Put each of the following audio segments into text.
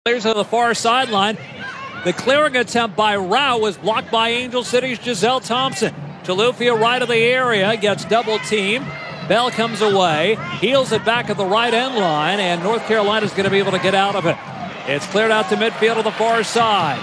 Players on the far sideline. The clearing attempt by Rao was blocked by Angel City's Giselle Thompson. Chilufya right of the area, gets double teamed. Bell comes away, heels it back at the right end line, and North Carolina's going to be able to get out of it. It's cleared out to midfield on the far side.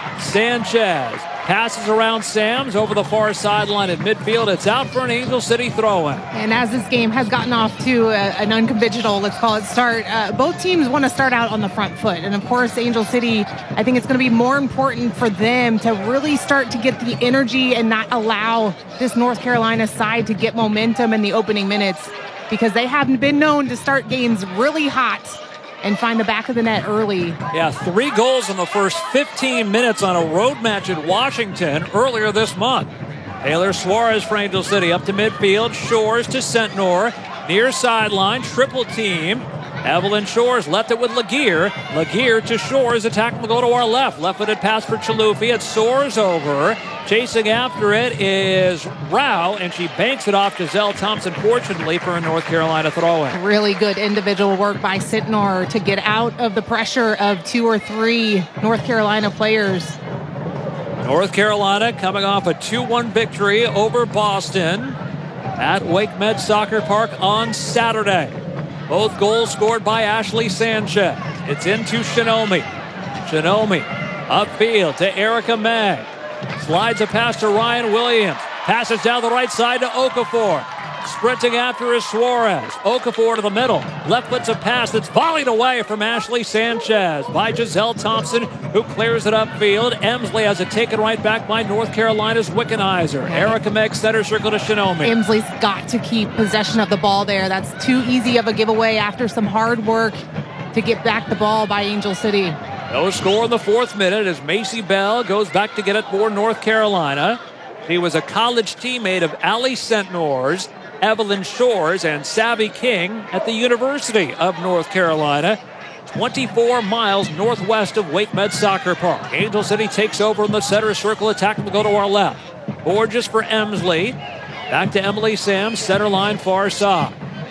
Sanchez passes around Sams over the far sideline at midfield. It's out for an Angel City throw-in. And as this game has gotten off to an unconventional, let's call it, start, both teams want to start out on the front foot. And, of course, Angel City, I think it's going to be more important for them to really start to get the energy and not allow this North Carolina side to get momentum in the opening minutes, because they haven't been known to start games really hot and find the back of the net early. Yeah, 3 goals in the first 15 minutes on a road match at Washington earlier this month. Taylor Suarez for Angel City up to midfield. Shores to Sentnor. Near sideline, triple team. Evelyn Shores left it with Laguerre. Laguerre to Shores. Attack will go to our left. Left-footed pass for Chilufya. It soars over. Chasing after it is Rao, and she banks it off Giselle Thompson, fortunately, for a North Carolina throw-in. Really good individual work by Sentnor to get out of the pressure of 2 or 3 North Carolina players. North Carolina coming off a 2-1 victory over Boston at WakeMed Soccer Park on Saturday. Both goals scored by Ashley Sanchez. It's into Shinomi. Shinomi upfield to Erica May. Slides a pass to Ryan Williams. Passes down the right side to Okafor. Sprinting after is Suarez. Okafor to the middle. Left foot's a pass that's volleyed away from Ashley Sanchez by Giselle Thompson, who clears it upfield. Emsley has it taken right back by North Carolina's Wickenheiser. Erica makes center circle to Shinomi. Emsley's got to keep possession of the ball there. That's too easy of a giveaway after some hard work to get back the ball by Angel City. No score in the 4th minute as Macy Bell goes back to get it for North Carolina. She was a college teammate of Allie Sentnor's, Evelyn Shores, and Savvy King at the University of North Carolina, 24 miles northwest of WakeMed Soccer Park. Angel City takes over in the center circle. Attack will go to our left. Borges for Emsley. Back to Emily Sams, center line far side.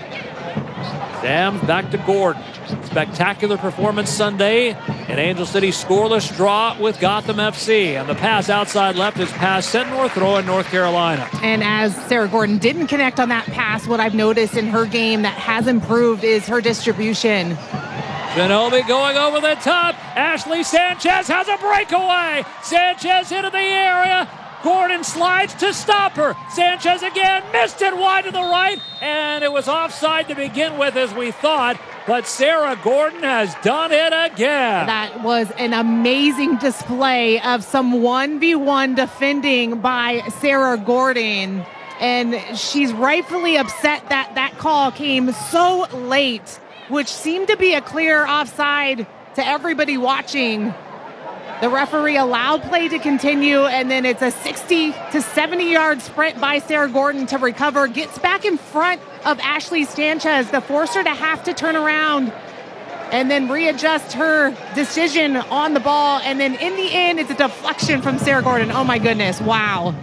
Sams back to Gordon. Spectacular performance Sunday in Angel City scoreless draw with Gotham FC. And the pass outside left is past Sentnor, throw in North Carolina. And as Sarah Gordon didn't connect on that pass, what I've noticed in her game that has improved is her distribution. Shinomi going over the top. Ashley Sanchez has a breakaway. Sanchez into the area. Gordon slides to stop her. Sanchez again missed it wide to the right, and it was offside to begin with, as we thought. But Sarah Gordon has done it again. That was an amazing display of some 1v1 defending by Sarah Gordon. And she's rightfully upset that that call came so late, which seemed to be a clear offside to everybody watching. The referee allowed play to continue, and then it's a 60 to 70-yard sprint by Sarah Gordon to recover, gets back in front of Ashley Sanchez to force her to have to turn around and then readjust her decision on the ball. And then in the end, it's a deflection from Sarah Gordon. Oh, my goodness. Wow.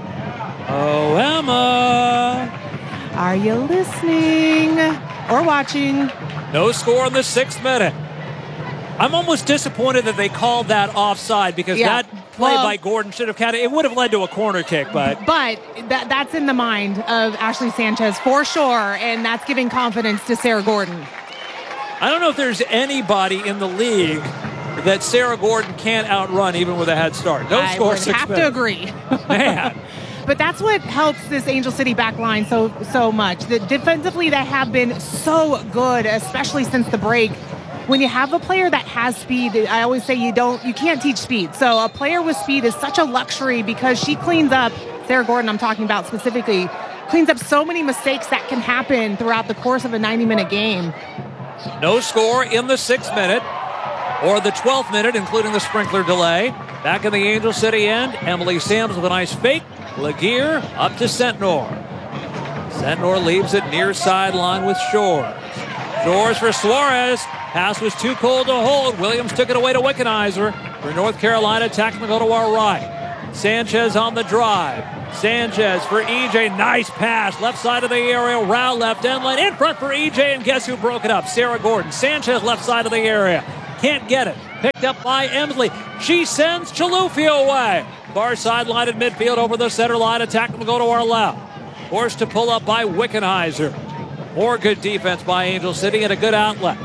Oh, Emma. Are you listening or watching? No score in the 6th minute. I'm almost disappointed that they called that offside, because that play by Gordon should have counted. It would have led to a corner kick, but that's in the mind of Ashley Sanchez for sure, and that's giving confidence to Sarah Gordon. I don't know if there's anybody in the league that Sarah Gordon can't outrun even with a head start. No score, 6 minutes. I have to agree. Man. But that's what helps this Angel City back line so much. Defensively, they have been so good, especially since the break. When you have a player that has speed, I always say you can't teach speed. So a player with speed is such a luxury, because she cleans up, Sarah Gordon I'm talking about specifically, cleans up so many mistakes that can happen throughout the course of a 90-minute game. No score in the 6th minute or the 12th minute, including the sprinkler delay. Back in the Angel City end, Emily Sams with a nice fake. Laguerre up to Sentnor. Sentnor leaves it near sideline with Shores. Shores for Suarez. Pass was too cold to hold. Williams took it away to Wickenheiser. For North Carolina, attacking to go to our right. Sanchez on the drive. Sanchez for EJ. Nice pass. Left side of the area. Rao left end line. In front for EJ, and guess who broke it up? Sarah Gordon. Sanchez left side of the area. Can't get it. Picked up by Emsley. She sends Chilufya away. Far sideline at midfield over the center line. Attack will go to our left. Forced to pull up by Wickenheiser. More good defense by Angel City and a good outlet.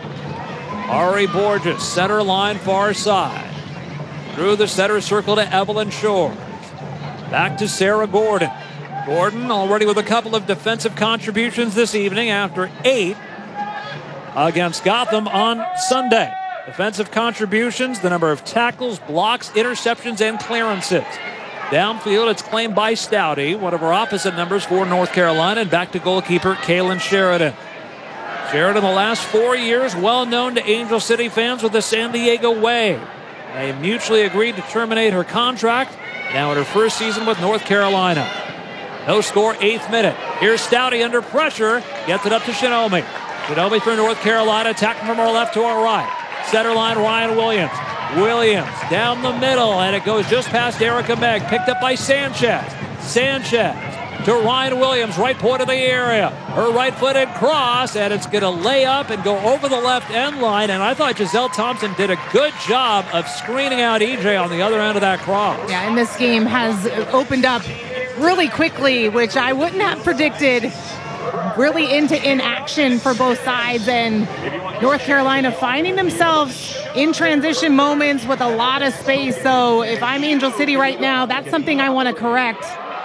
Ari Borges, center line, far side. Through the center circle to Evelyn Shores. Back to Sarah Gordon. Gordon already with a couple of defensive contributions this evening after 8 against Gotham on Sunday. Defensive contributions, the number of tackles, blocks, interceptions, and clearances. Downfield, it's claimed by Stouty, one of our opposite numbers for North Carolina, and back to goalkeeper Kaylin Sheridan. Sheridan, the last 4 years, well known to Angel City fans with the San Diego Wave. They mutually agreed to terminate her contract, now in her first season with North Carolina. No score, 8th minute. Here's Stouty under pressure, gets it up to Shinomi. Shinomi for North Carolina, attacking from our left to our right. Center line, Ryan Williams. Williams down the middle, and it goes just past Erica Megg. Picked up by Sanchez. Sanchez to Ryan Williams, right point of the area. Her right-footed cross, and it's going to lay up and go over the left end line. And I thought Giselle Thompson did a good job of screening out EJ on the other end of that cross. Yeah, and this game has opened up really quickly, which I wouldn't have predicted. Really into inaction for both sides, and North Carolina finding themselves in transition moments with a lot of space. So if I'm Angel City right now, that's something I want to correct.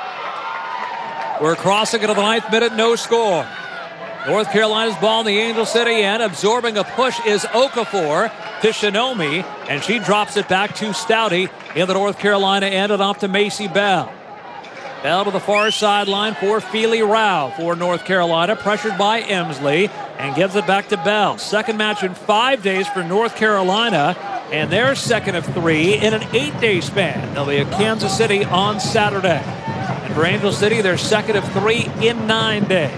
We're crossing into the 9th minute, no score. North Carolina's ball in the Angel City end. Absorbing a push is Okafor to Shinomi, and she drops it back to Stouty in the North Carolina end and off to Macy Bell. Bell to the far sideline for Feely Rao for North Carolina, pressured by Emsley, and gives it back to Bell. Second match in 5 days for North Carolina, and their second of 3 in an 8-day span. They'll be at Kansas City on Saturday. And for Angel City, their second of 3 in 9 days.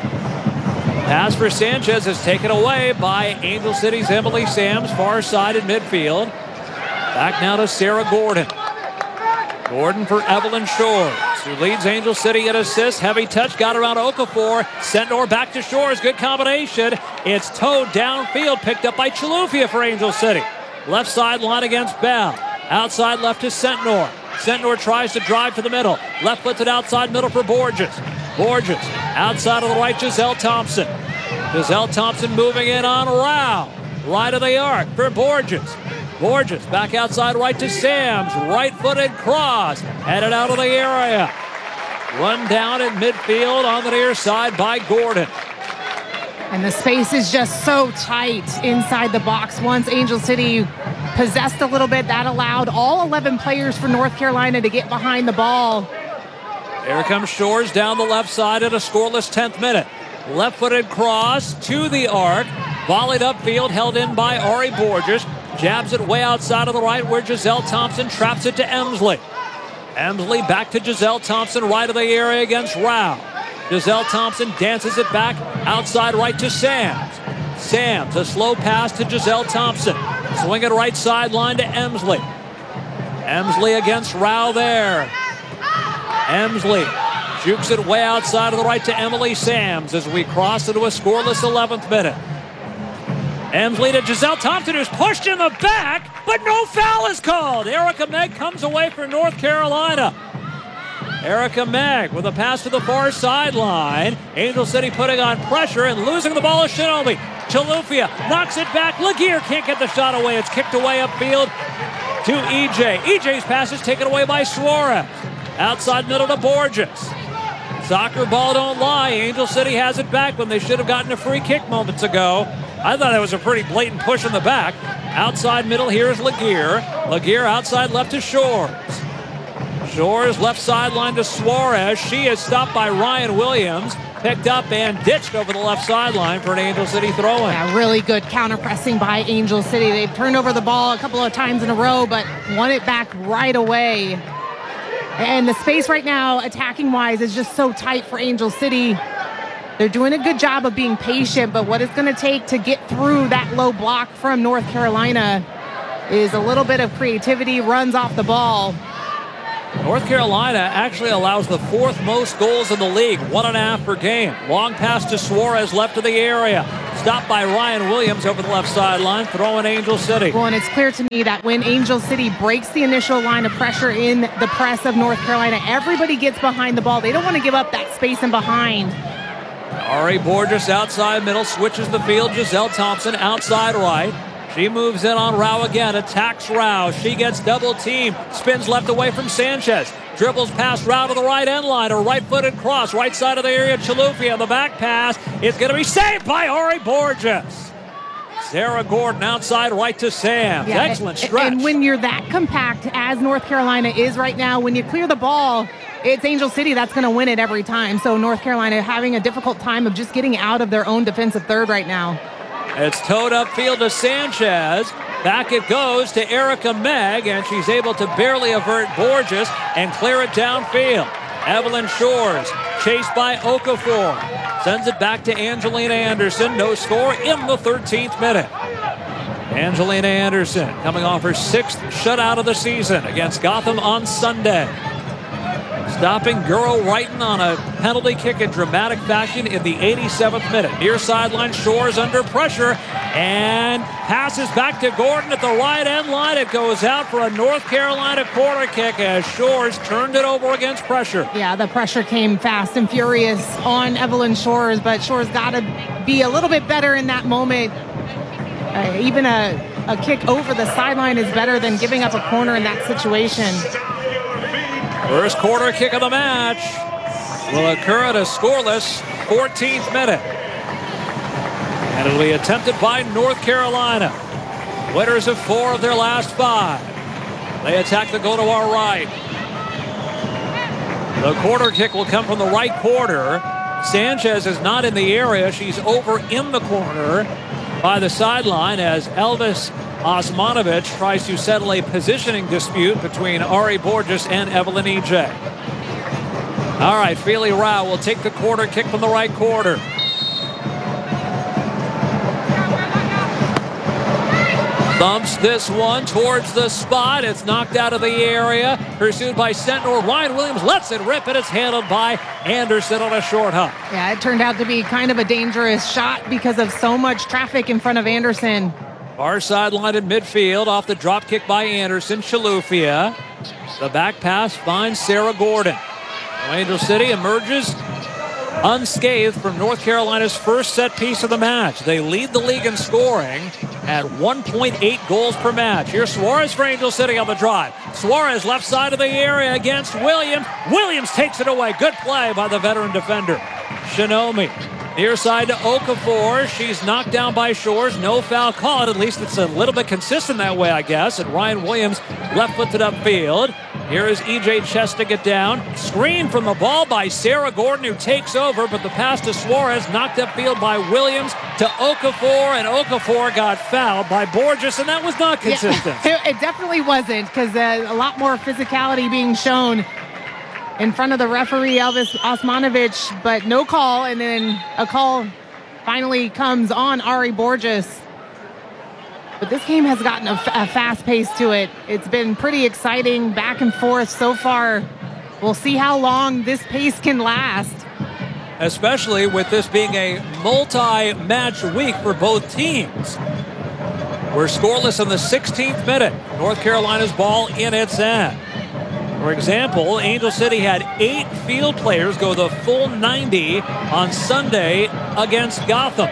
Pass for Sanchez is taken away by Angel City's Emily Sams, far side in midfield. Back now to Sarah Gordon. Gordon for Evelyn Shores, who leads Angel City in assists. Heavy touch, got around Okafor. Sentnor back to Shores, good combination. It's towed downfield, picked up by Chilufya for Angel City. Left sideline against Bell. Outside left to Sentnor. Sentnor tries to drive to the middle. Left footed outside middle for Borges. Borges outside of the right, Giselle Thompson. Giselle Thompson moving in on Rao. Right of the arc for Borges. Borges back outside right to Sams. Right-footed cross. Headed out of the area. Run down in midfield on the near side by Gordon. And the space is just so tight inside the box. Once Angel City possessed a little bit, that allowed all 11 players for North Carolina to get behind the ball. Here comes Shores down the left side at a scoreless 10th minute. Left-footed cross to the arc. Volleyed upfield, held in by Ari Borges. Jabs it way outside of the right where Giselle Thompson traps it to Emsley. Emsley back to Giselle Thompson, right of the area against Rao. Giselle Thompson dances it back outside right to Sams. Sams, a slow pass to Giselle Thompson. Swing it right sideline to Emsley. Emsley against Rao there. Emsley jukes it way outside of the right to Emily Sams as we cross into a scoreless 11th minute. Emsley to Giselle Thompson, who's pushed in the back, but no foul is called. Erica Megg comes away for North Carolina. Erica Megg with a pass to the far sideline. Angel City putting on pressure and losing the ball to Shinomi. Chilufya knocks it back. Laguerre can't get the shot away. It's kicked away upfield to EJ. EJ's pass is taken away by Suarez. Outside middle to Borges. Soccer ball don't lie. Angel City has it back when they should have gotten a free kick moments ago. I thought that was a pretty blatant push in the back. Outside middle, here's Laguerre. Laguerre outside left to Shores. Shores left sideline to Suarez. She is stopped by Ryan Williams. Picked up and ditched over the left sideline for an Angel City throw-in. Yeah, really good counter-pressing by Angel City. They've turned over the ball a couple of times in a row, but won it back right away. And the space right now, attacking-wise, is just so tight for Angel City. They're doing a good job of being patient, but what it's going to take to get through that low block from North Carolina is a little bit of creativity, runs off the ball. North Carolina actually allows the 4th most goals in the league, 1.5 per game. Long pass to Suarez, left of the area. Stopped by Ryan Williams over the left sideline, throwing Angel City. Well, and it's clear to me that when Angel City breaks the initial line of pressure in the press of North Carolina, everybody gets behind the ball. They don't want to give up that space in behind. Ari Borges outside middle, switches the field. Giselle Thompson outside right. She moves in on Rao again, attacks Rao. She gets double teamed, spins left away from Sanchez. Dribbles past Rao to the right end line. A right-footed cross, right side of the area. Chilufya, the back pass. It's going to be saved by Ari Borges. Sarah Gordon outside right to Sam. Yeah, excellent stretch. And when you're that compact as North Carolina is right now, when you clear the ball, it's Angel City that's going to win it every time. So North Carolina having a difficult time of just getting out of their own defensive third right now. It's towed upfield to Sanchez. Back it goes to Erica Megg, and she's able to barely avert Borges and clear it downfield. Evelyn Shores, chased by Okafor. Sends it back to Angelina Anderson. No score in the 13th minute. Angelina Anderson coming off her 6th shutout of the season against Gotham on Sunday. Stopping Guro Wrighton on a penalty kick in dramatic fashion in the 87th minute. Near sideline, Shores under pressure and passes back to Gordon at the right end line. It goes out for a North Carolina corner kick as Shores turned it over against pressure. Yeah, the pressure came fast and furious on Evelyn Shores, but Shores got to be a little bit better in that moment. Even a kick over the sideline is better than giving up a corner in that situation. First corner kick of the match will occur at a scoreless 14th minute. And it'll be attempted by North Carolina. Winners of 4 of their last 5. They attack the goal to our right. The corner kick will come from the right corner. Sanchez is not in the area. She's over in the corner by the sideline as Elvis Osmanovic tries to settle a positioning dispute between Ari Borges and Evelyn E.J. All right, Feely Rao will take the corner kick from the right corner. Thumps this one towards the spot. It's knocked out of the area. Pursued by Sentnor. Ryan Williams lets it rip, and it's handled by Anderson on a short hop. Yeah, it turned out to be kind of a dangerous shot because of so much traffic in front of Anderson. Far sideline in midfield off the drop kick by Anderson. Chilufya. The back pass finds Sarah Gordon. Angel City emerges unscathed from North Carolina's first set piece of the match. They lead the league in scoring at 1.8 goals per match. Here's Suarez for Angel City on the drive. Suarez left side of the area against Williams. Williams takes it away. Good play by the veteran defender. Shinomi. Near side to Okafor. She's knocked down by Shores. No foul called. At least it's a little bit consistent that way, I guess. And Ryan Williams left-footed upfield. Here is E.J. Chess to get down. Screen from the ball by Sarah Gordon, who takes over, but the pass to Suarez knocked upfield by Williams to Okafor, and Okafor got fouled by Borges, and that was not consistent. Yeah, it definitely wasn't, because a lot more physicality being shown in front of the referee, Elvis Osmanovic, but no call, and then a call finally comes on Ari Borges. But this game has gotten a fast pace to it. It's been pretty exciting, back and forth so far. We'll see how long this pace can last. Especially with this being a multi-match week for both teams. We're scoreless in the 16th minute. North Carolina's ball in its end. For example, Angel City had 8 field players go the full 90 on Sunday against Gotham.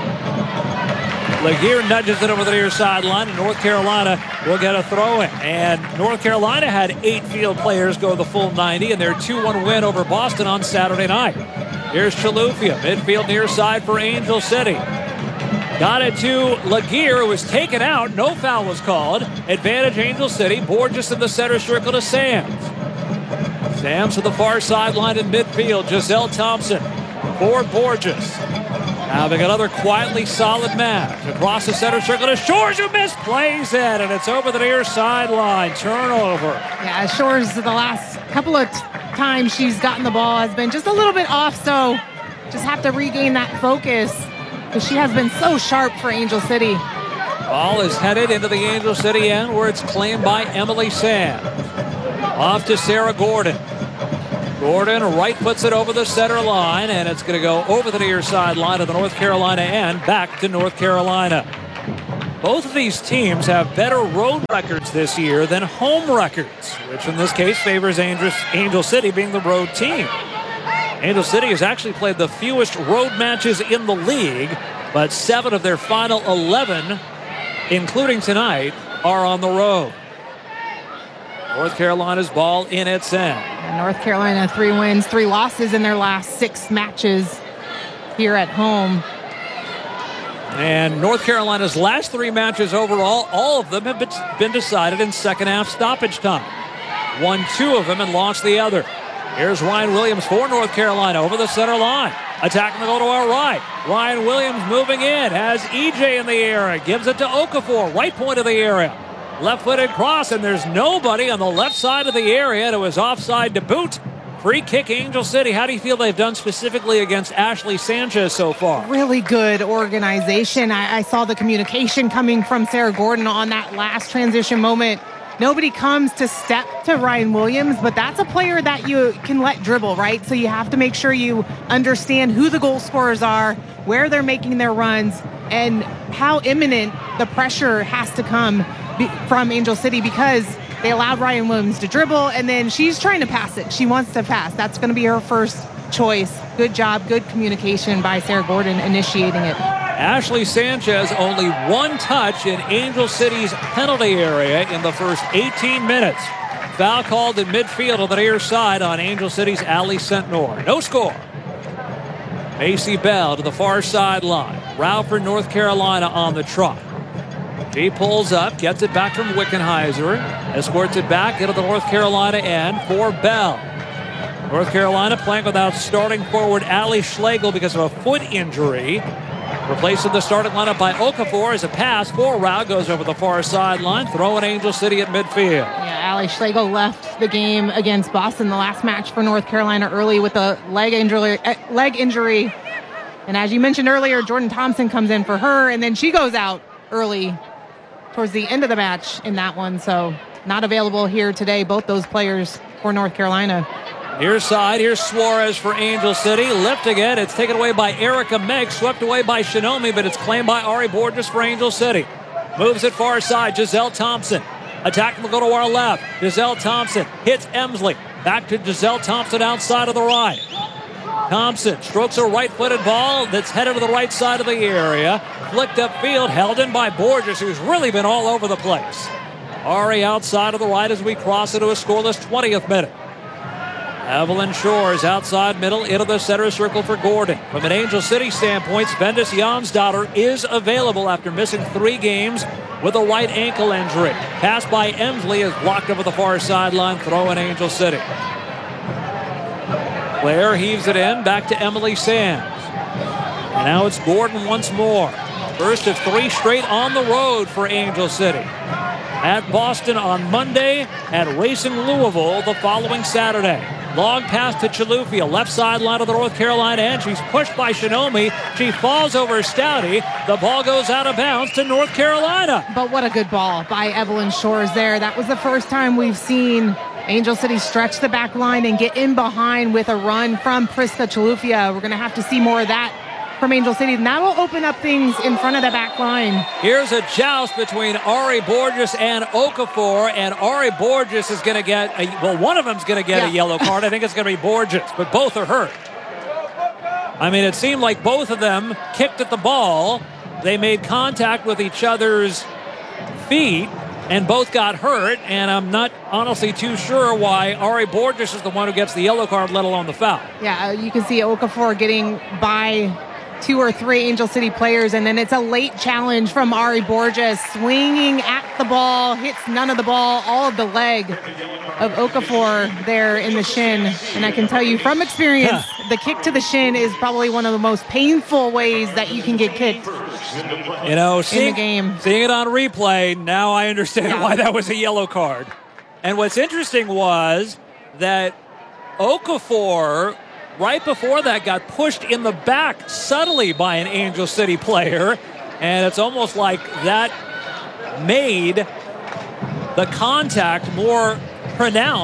Laguerre nudges it over the near sideline, and North Carolina will get a throw-in. And North Carolina had 8 field players go the full 90 in their 2-1 win over Boston on Saturday night. Here's Chilufya, midfield near side for Angel City. Got it to Laguerre, who was taken out. No foul was called. Advantage Angel City. Borges in the center circle to Sams. Sams to the far sideline in midfield. Giselle Thompson for Borges. Having another quietly solid match. Across the center circle to Shores, who misplays it, and it's over the near sideline. Turnover. Yeah, Shores, the last couple of times she's gotten the ball has been just a little bit off, so just have to regain that focus because she has been so sharp for Angel City. Ball is headed into the Angel City end where it's claimed by Emily Sams. Off to Sarah Gordon. Gordon right puts it over the center line, and it's going to go over the near sideline of the North Carolina end, back to North Carolina. Both of these teams have better road records this year than home records, which in this case favors Angel City being the road team. Angel City has actually played the fewest road matches in the league, but 7 of their final 11, including tonight, are on the road. North Carolina's ball in its end. And North Carolina 3 wins, 3 losses in their last 6 matches here at home. And North Carolina's last 3 matches overall, all of them have been decided in second half stoppage time. Won 2 of them and lost the other. Here's Ryan Williams for North Carolina over the center line. Attacking the goal to our right. Ryan Williams moving in, has EJ in the area, gives it to Okafor, right point of the area. Left-footed cross, and there's nobody on the left side of the area to his offside to boot. Free kick, Angel City. How do you feel they've done specifically against Ashley Sanchez so far? Really good organization. I saw the communication coming from Sarah Gordon on that last transition moment. Nobody comes to step to Ryan Williams, but that's a player that you can let dribble, right? So you have to make sure you understand who the goal scorers are, where they're making their runs, and how imminent the pressure has to come from Angel City, because they allowed Ryan Williams to dribble, and then she's trying to pass it. She wants to pass. That's going to be her first choice. Good job, good communication by Sarah Gordon initiating it. Ashley Sanchez only 1 touch in Angel City's penalty area in the first 18 minutes. Foul called in midfield on the near side on Angel City's Allie Sentnor. No score. Macy Bell to the far sideline. Ralford, North Carolina on the trot. She pulls up, gets it back from Wickenheiser, escorts it back into the North Carolina end for Bell. North Carolina playing without starting forward Allie Schlegel because of a foot injury. Replacing the starting lineup by Okafor as a pass for Rao goes over the far sideline, throwing Angel City at midfield. Yeah, Allie Schlegel left the game against Boston, the last match for North Carolina, early with a leg injury. And as you mentioned earlier, Jordan Thompson comes in for her, and then she goes out early towards the end of the match in that one. So not available here today, both those players for North Carolina. Near side, here's Suarez for Angel City. Lifting it. It's taken away by Erica Megg. Swept away by Shinomi, but it's claimed by Ari Borges for Angel City. Moves it far side. Giselle Thompson. Attacking will go to our left. Giselle Thompson hits Emsley. Back to Giselle Thompson outside of the right. Thompson strokes a right-footed ball that's headed to the right side of the area. Flicked upfield, held in by Borges, who's really been all over the place. Ari outside of the right as we cross into a scoreless 20th minute. Evelyn Shores outside middle into the center circle for Gordon. From an Angel City standpoint, Svendis Jansdottir is available after missing 3 games with a right ankle injury. Pass by Emsley is blocked over the far sideline, throw in Angel City. Claire heaves it in, back to Emily Sands. And now it's Gordon once more. First of 3 straight on the road for Angel City. At Boston on Monday, at Racing Louisville the following Saturday. Long pass to Chilufya, left sideline of the North Carolina end. She's pushed by Shinomi. She falls over Stouty. The ball goes out of bounds to North Carolina. But what a good ball by Evelyn Shores there. That was the first time we've seen Angel City stretch the back line and get in behind with a run from Priska Chilufya. We're going to have to see more of that from Angel City, and that will open up things in front of the back line. Here's a joust between Ari Borges and Okafor, and Ari Borges is going to get one of them's going to get a yellow card. I think it's going to be Borges, but both are hurt. I mean, it seemed like both of them kicked at the ball. They made contact with each other's feet, and both got hurt, and I'm not honestly too sure why Ari Borges is the one who gets the yellow card, let alone the foul. Yeah, you can see Okafor getting by 2 or 3 Angel City players, and then it's a late challenge from Ari Borges, swinging at the ball, hits none of the ball, all of the leg of Okafor there in the shin. And I can tell you from experience, the kick to the shin is probably one of the most painful ways that you can get kicked. You know, in the game. Seeing it on replay, now I understand why that was a yellow card. And what's interesting was that Okafor, right before that, got pushed in the back subtly by an Angel City player, and it's almost like that made the contact more pronounced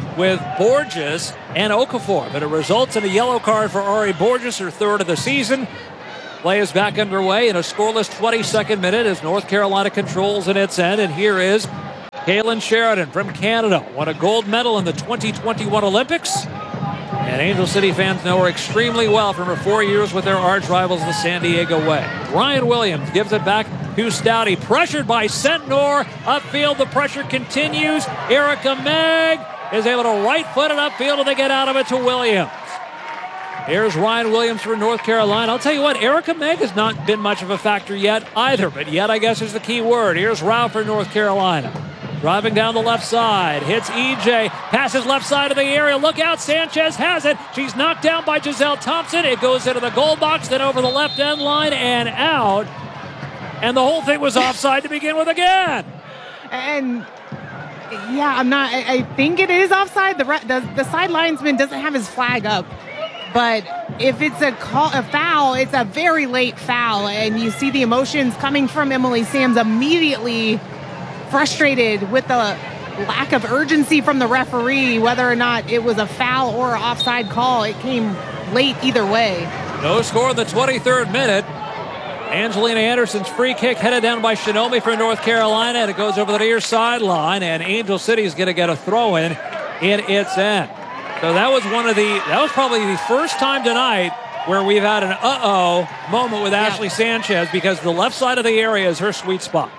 with Borges and Okafor. But it results in a yellow card for Ari Borges, her third of the season. Play is back underway in a scoreless 22nd minute as North Carolina controls at its end. And here is Kaylin Sheridan from Canada. Won a gold medal in the 2021 Olympics. And Angel City fans know her extremely well from her 4 years with their arch rivals, the San Diego Way. Ryan Williams gives it back to Stouty. Pressured by Sentnor. Upfield, the pressure continues. Erica Megg is able to right foot it upfield and they get out of it to Williams. Here's Ryan Williams for North Carolina. I'll tell you what, Erica Megg has not been much of a factor yet either, but yet I guess is the key word. Here's Rao for North Carolina. Driving down the left side, hits EJ, passes left side of the area. Look out, Sanchez has it. She's knocked down by Giselle Thompson. It goes into the goal box, then over the left end line and out. And the whole thing was offside to begin with again. And yeah, I think it is offside. The side linesman doesn't have his flag up. But if it's a foul, it's a very late foul. And you see the emotions coming from Emily Sams, immediately frustrated with the lack of urgency from the referee, whether or not it was a foul or an offside call. It came late either way. No score in the 23rd minute. Angelina Anderson's free kick headed down by Shinomi for North Carolina, and it goes over the near sideline, and Angel City is going to get a throw-in its end. So that was probably the first time tonight where we've had an uh-oh moment with Ashley Sanchez, because the left side of the area is her sweet spot.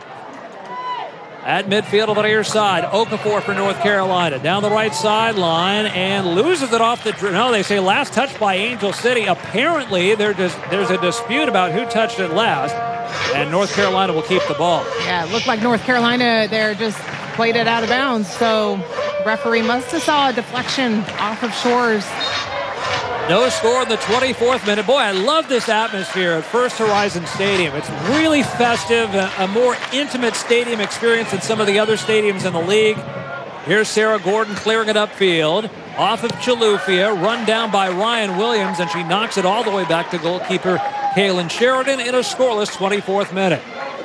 At midfield on the near side, Okafor for North Carolina. Down the right sideline and loses it off the... No, they say last touch by Angel City. Apparently, there's a dispute about who touched it last, and North Carolina will keep the ball. Yeah, it looked like North Carolina there just played it out of bounds, so referee must have saw a deflection off of Shores. No score in the 24th minute. Boy, I love this atmosphere at First Horizon Stadium. It's really festive, a more intimate stadium experience than some of the other stadiums in the league. Here's Sarah Gordon clearing it upfield. Off of Chilufya, run down by Ryan Williams, and she knocks it all the way back to goalkeeper Kaylin Sheridan in a scoreless 24th minute.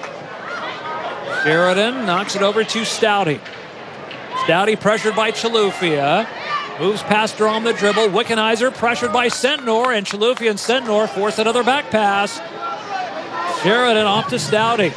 Sheridan knocks it over to Stouty. Stouty pressured by Chilufya. Moves past her on the dribble. Wickenheiser pressured by Sentnor, and Chilufya and Sentnor force another back pass. Sheridan off to Stouty.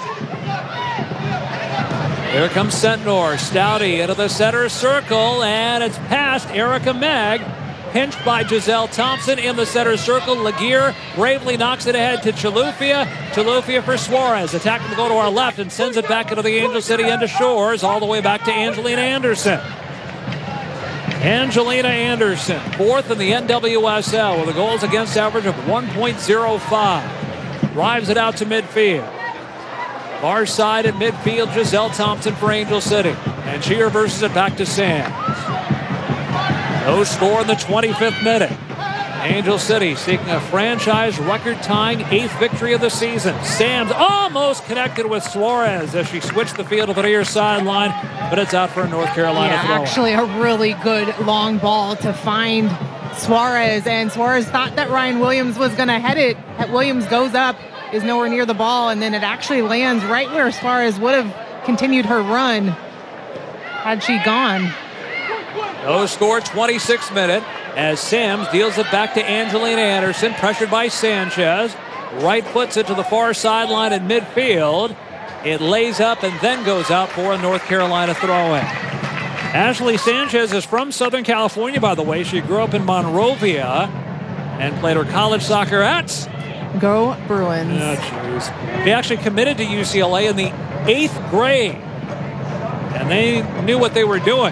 Here comes Sentnor. Stouty into the center circle, and it's past Erica Megg. Pinched by Giselle Thompson in the center circle. Laguerre bravely knocks it ahead to Chilufya. Chilufya for Suarez. Attacking to go to our left and sends it back into the Angel City end of Shores, all the way back to Angelina Anderson. Angelina Anderson, fourth in the NWSL with a goals against average of 1.05. Drives it out to midfield. Far side at midfield, Giselle Thompson for Angel City. And she reverses it back to Sams. No score in the 25th minute. Angel City seeking a franchise record-tying 8th victory of the season. Sams almost connected with Suarez as she switched the field to the near sideline, but it's out for a North Carolina throw. Actually a really good long ball to find Suarez, and Suarez thought that Ryan Williams was going to head it. Williams goes up, is nowhere near the ball, and then it actually lands right where Suarez would have continued her run had she gone. No score, 26th minute, as Sams deals it back to Angelina Anderson, pressured by Sanchez. Right foots it to the far sideline in midfield. It lays up and then goes out for a North Carolina throw-in. Ashley Sanchez is from Southern California, by the way. She grew up in Monrovia and played her college soccer at... Go Bruins. Oh, jeez. They actually committed to UCLA in the 8th grade, and they knew what they were doing.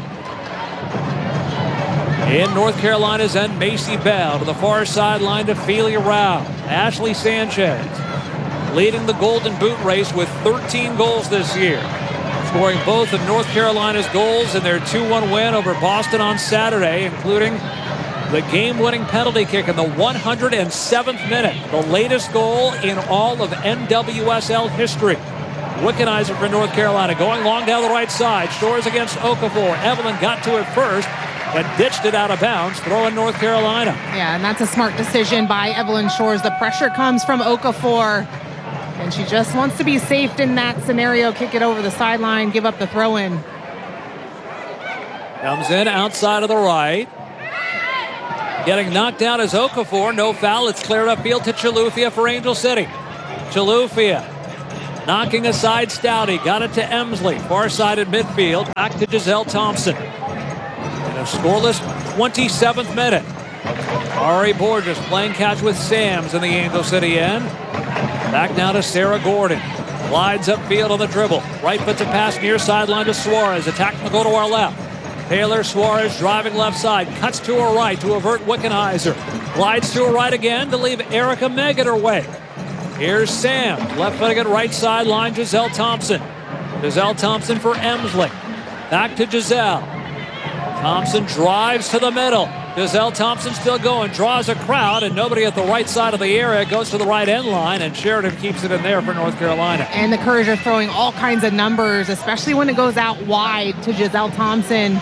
In North Carolina's end, Macy Bell to the far sideline to Felia Rao. Ashley Sanchez leading the Golden Boot race with 13 goals this year, scoring both of North Carolina's goals in their 2-1 win over Boston on Saturday, including the game-winning penalty kick in the 107th minute, the latest goal in all of NWSL history. Wickenheiser for North Carolina going long down the right side. Shores against Okafor. Evelyn got to it first, but ditched it out of bounds. Throw in North Carolina. Yeah, and that's a smart decision by Evelyn Shores. The pressure comes from Okafor, and she just wants to be safe in that scenario. Kick it over the sideline, give up the throw-in. Comes in outside of the right. Getting knocked down is Okafor. No foul. It's cleared upfield to Chilufya for Angel City. Chilufya knocking aside Stouty. Got it to Emsley. Far side at midfield. Back to Giselle Thompson. In a scoreless 27th minute. Ari Borges playing catch with Sams in the Angel City end. Back now to Sarah Gordon. Glides upfield on the dribble. Right foot to pass near sideline to Suarez. Attack will go to our left. Taylor Suarez driving left side. Cuts to her right to avert Wickenheiser. Glides to her right again to leave Erica Megg at her way. Here's Sam. Left footed at right sideline. Giselle Thompson. Giselle Thompson for Emsley. Back to Giselle. Thompson drives to the middle. Giselle Thompson still going. Draws a crowd, and nobody at the right side of the area. Goes to the right end line, and Sheridan keeps it in there for North Carolina. And the Courage are throwing all kinds of numbers, especially when it goes out wide to Giselle Thompson.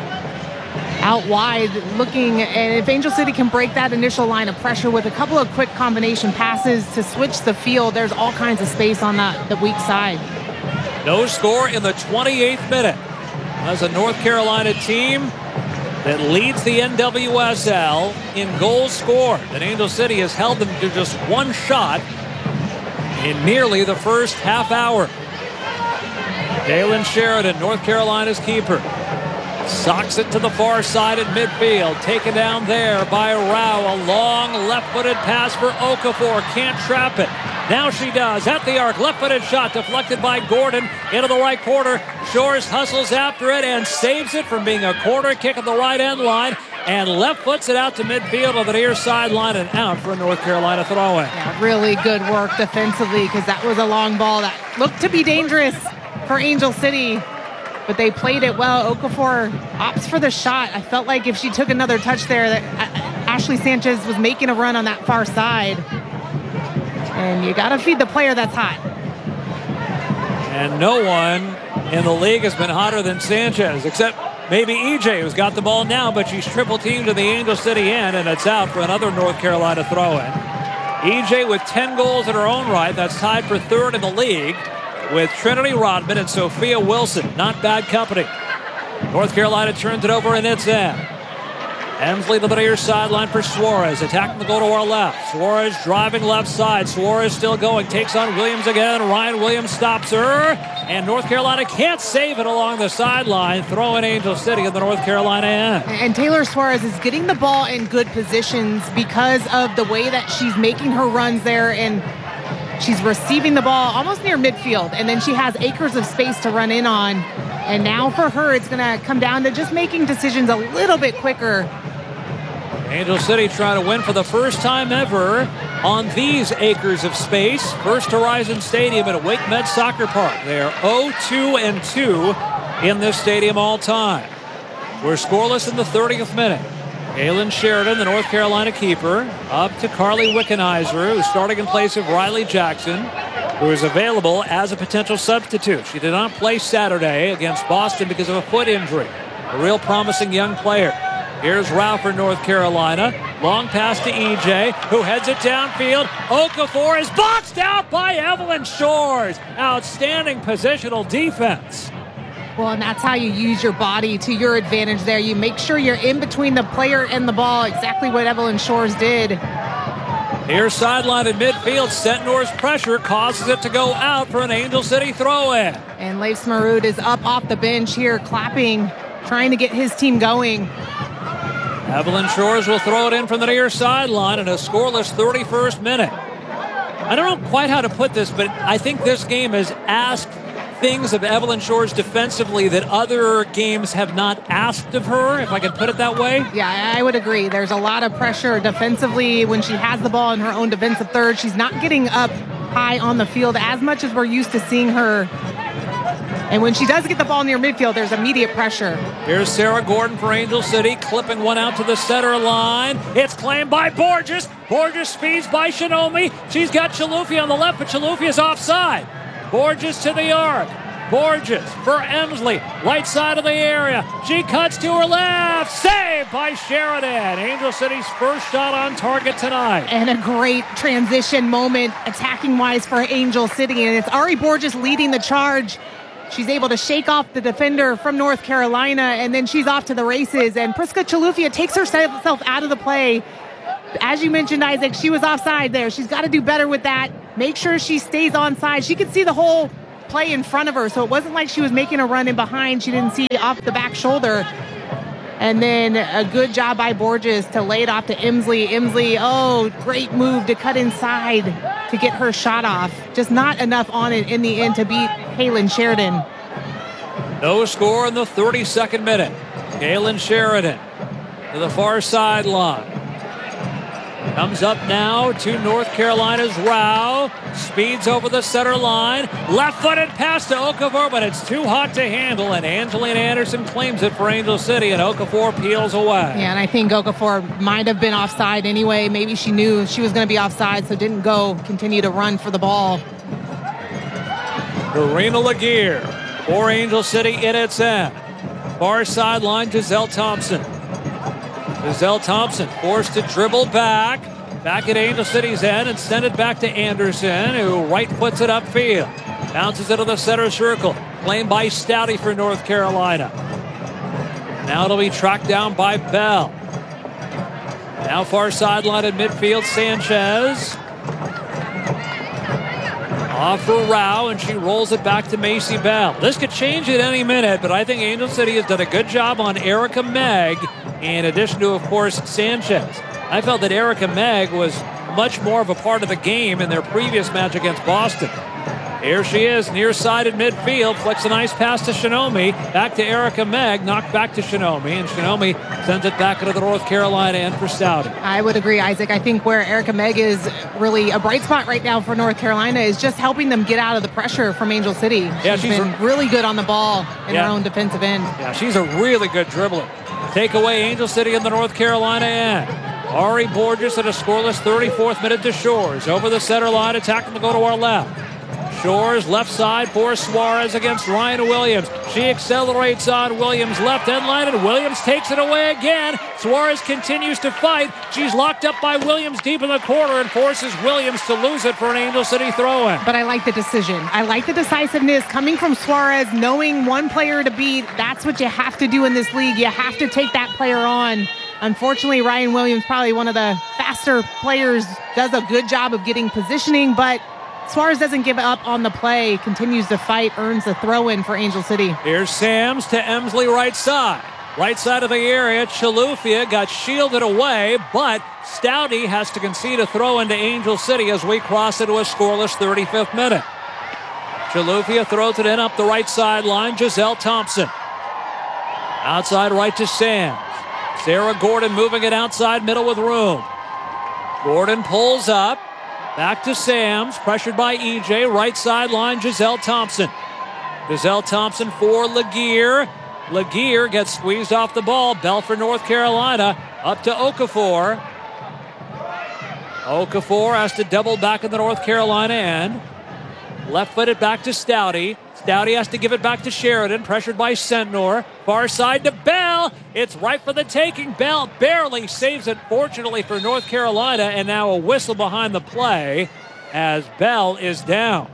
Out wide, looking, and if Angel City can break that initial line of pressure with a couple of quick combination passes to switch the field, there's all kinds of space on the weak side. No score in the 28th minute. As a North Carolina team that leads the NWSL in goals scored. And Angel City has held them to just one shot in nearly the first half hour. Jalen Sheridan, North Carolina's keeper. Socks it to the far side at midfield. Taken down there by Rao. A long left-footed pass for Okafor. Can't trap it. Now she does. At the arc. Left-footed shot deflected by Gordon into the right corner. Shores hustles after it and saves it from being a corner kick at the right end line. And left foots it out to midfield on the near sideline and out for a North Carolina throw-in. Yeah, really good work defensively because that was a long ball that looked to be dangerous for Angel City. But they played it well. Okafor opts for the shot. I felt like if she took another touch there, that Ashley Sanchez was making a run on that far side. And you got to feed the player that's hot. And no one in the league has been hotter than Sanchez, except maybe EJ, who's got the ball now, but she's triple teamed to the Angel City end, and it's out for another North Carolina throw-in. EJ with 10 goals in her own right. That's tied for third in the league with Trinity Rodman and Sophia Wilson. Not bad company. North Carolina turns it over in its end. Emsley, the near sideline for Suarez. Attacking the goal to our left. Suarez driving left side. Suarez still going. Takes on Williams again. Ryan Williams stops her. And North Carolina can't save it along the sideline. Throwing Angel City in the North Carolina end. And Taylor Suarez is getting the ball in good positions because of the way that she's making her runs there. And she's receiving the ball almost near midfield, and then she has acres of space to run in on. And now for her, it's going to come down to just making decisions a little bit quicker. Angel City trying to win for the first time ever on these acres of space. First Horizon Stadium at Wake Med Soccer Park. They are 0-2-2 in this stadium all time. We're scoreless in the 30th minute. Jalen Sheridan, the North Carolina keeper, up to Carly Wickenheiser, who's starting in place of Riley Jackson, who is available as a potential substitute. She did not play Saturday against Boston because of a foot injury. A real promising young player. Here's Rao for North Carolina. Long pass to EJ, who heads it downfield. Okafor is boxed out by Evelyn Shores. Outstanding positional defense. Well, and that's how you use your body to your advantage there. You make sure you're in between the player and the ball, exactly what Evelyn Shores did. Here's sideline at midfield. Sentnor's pressure causes it to go out for an Angel City throw-in. And Leif Smarud is up off the bench here, clapping, trying to get his team going. Evelyn Shores will throw it in from the near sideline in a scoreless 31st minute. I don't know quite how to put this, but I think this game has asked things of Evelyn Shores defensively that other games have not asked of her, if I could put it that way. Yeah, I would agree. There's a lot of pressure defensively when she has the ball in her own defensive third. She's not getting up high on the field as much as we're used to seeing her. And when she does get the ball near midfield, there's immediate pressure. Here's Sarah Gordon for Angel City, clipping one out to the center line. It's claimed by Borges. Borges speeds by Shinomi. She's got Chilufya on the left, but Chilufya's offside. Borges to the arc. Borges for Emsley. Right side of the area. She cuts to her left. Saved by Sheridan. Angel City's first shot on target tonight. And a great transition moment attacking-wise for Angel City. And it's Ari Borges leading the charge. She's able to shake off the defender from North Carolina, and then she's off to the races. And Priska Chilufya takes herself out of the play. As you mentioned, Isaac, she was offside there. She's got to do better with that. Make sure she stays onside. She could see the whole play in front of her, so it wasn't like she was making a run in behind. She didn't see off the back shoulder. And then a good job by Borges to lay it off to Emsley. Emsley, great move to cut inside to get her shot off. Just not enough on it in the end to beat Kaylin Sheridan. No score in the 32nd minute. Kaylin Sheridan to the far sideline. Comes up now to North Carolina's Rao. Speeds over the center line. Left-footed pass to Okafor, but it's too hot to handle, and Angelina Anderson claims it for Angel City, and Okafor peels away. Yeah, and I think Okafor might have been offside anyway. Maybe she knew she was going to be offside, so didn't continue to run for the ball. Karina Laguerre for Angel City in its end. Far sideline, Giselle Thompson. Giselle Thompson forced to dribble back at Angel City's end and send it back to Anderson, who right puts it upfield. Bounces into the center circle. Claimed by Stouty for North Carolina. Now it'll be tracked down by Bell. Now far sideline at midfield, Sanchez. Off for Rao, and she rolls it back to Macy Bell. This could change at any minute, but I think Angel City has done a good job on Erica Megg, in addition to, of course, Sanchez. I felt that Erica Megg was much more of a part of the game in their previous match against Boston. Here she is, near side at midfield, flicks a nice pass to Shinomi, back to Erica Megg, knocked back to Shinomi, and Shinomi sends it back into the North Carolina end for Stouty. I would agree, Isaac. I think where Erica Megg is really a bright spot right now for North Carolina is just helping them get out of the pressure from Angel City. She's been really good on the ball in her own defensive end. Yeah, she's a really good dribbler. Take away Angel City in the North Carolina end. Ari Borges at a scoreless 34th minute to Shores. Over the center line, attacking to go to our left. Shores left side for Suarez against Ryan Williams. She accelerates on Williams' left end line, and Williams takes it away again. Suarez continues to fight. She's locked up by Williams deep in the corner and forces Williams to lose it for an Angel City throw-in. But I like the decision. I like the decisiveness coming from Suarez, knowing one player to beat. That's what you have to do in this league. You have to take that player on. Unfortunately, Ryan Williams, probably one of the faster players, does a good job of getting positioning, but Suarez doesn't give up on the play, continues to fight, earns a throw-in for Angel City. Here's Sams to Emsley right side. Right side of the area, Chilufya got shielded away, but Stouty has to concede a throw into Angel City as we cross into a scoreless 35th minute. Chilufya throws it in up the right sideline, Giselle Thompson. Outside right to Sams. Sarah Gordon moving it outside middle with room. Gordon pulls up. Back to Sams, pressured by EJ, right sideline, Giselle Thompson. Giselle Thompson for Laguerre. Laguerre gets squeezed off the ball. Bell for North Carolina, up to Okafor. Okafor has to double back in the North Carolina end. Left-footed back to Stouty. Stouty has to give it back to Sheridan, pressured by Sentnor. Far side to Bell. It's right for the taking. Bell barely saves it, fortunately for North Carolina, and now a whistle behind the play as Bell is down.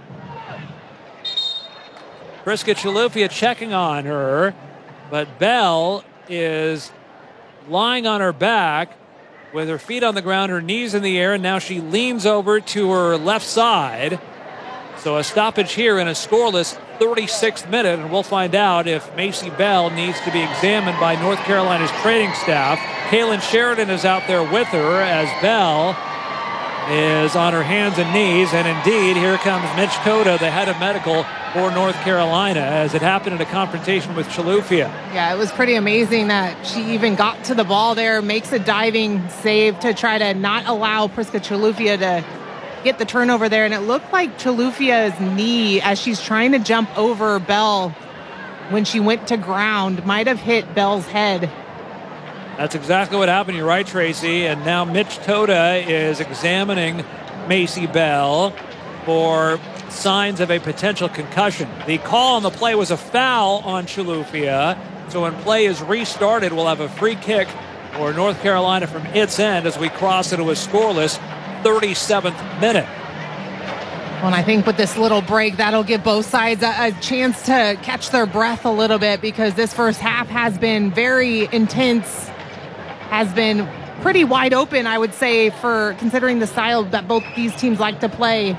Priska Chilufya checking on her, but Bell is lying on her back with her feet on the ground, her knees in the air, and now she leans over to her left side. So a stoppage here in a scoreless 36th minute, and we'll find out if Macy Bell needs to be examined by North Carolina's training staff. Kaylin Sheridan is out there with her as Bell is on her hands and knees, and indeed, here comes Mitch Cota, the head of medical for North Carolina, as it happened in a confrontation with Chilufya. Yeah, it was pretty amazing that she even got to the ball there, makes a diving save to try to not allow Priska Chilufya to get the turnover there, and it looked like Chilufya's knee, as she's trying to jump over Bell when she went to ground, might have hit Bell's head. That's exactly what happened. You're right, Tracy. And now Mitch Tota is examining Macy Bell for signs of a potential concussion. The call on the play was a foul on Chilufya, so when play is restarted, we'll have a free kick for North Carolina from its end as we cross into a scoreless 37th minute. Well, and I think with this little break, that'll give both sides a chance to catch their breath a little bit, because this first half has been very intense, has been pretty wide open, I would say, for considering the style that both these teams like to play.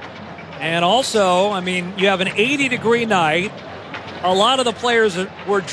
And also, I mean, you have an 80-degree night. A lot of the players were